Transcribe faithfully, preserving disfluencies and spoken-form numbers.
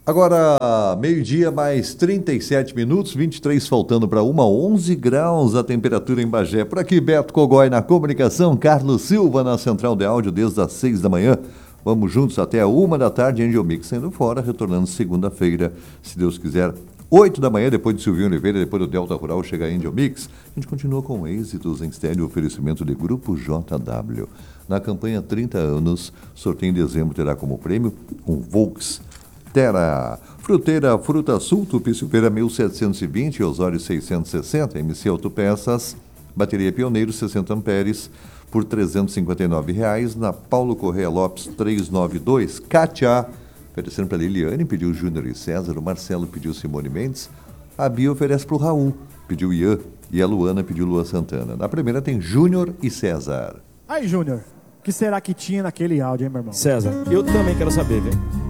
Agora, meio-dia mais trinta e sete minutos, vinte e três faltando para uma, onze graus a temperatura em Bagé. Por aqui, Beto Cogói na comunicação, Carlos Silva na central de áudio desde as seis da manhã. Vamos juntos até a uma da tarde, Angel Mix saindo fora, retornando segunda-feira, se Deus quiser. oito da manhã, depois de Silvinho Oliveira, depois do Delta Rural, chega a Angel Mix. A gente continua com êxitos em estéreo, oferecimento de Grupo J W. Na campanha trinta anos, sorteio em dezembro terá como prêmio um Volks Terra. Fruteira Fruta Sul, Tupi Silveira mil setecentos e vinte, Osório seiscentos e sessenta, M C Autopeças, bateria Pioneiro sessenta amperes por trezentos e cinquenta e nove reais, na Paulo Correia Lopes trezentos e noventa e dois, Kátia, oferecendo para a Liliane, pediu Júnior e César, o Marcelo pediu Simone Mendes, a Bia oferece para o Raul, pediu Ian, e a Luana pediu Lua Santana. Na primeira tem Júnior e César. Aí, Júnior, o que será que tinha naquele áudio, hein, meu irmão? César, eu também quero saber, viu?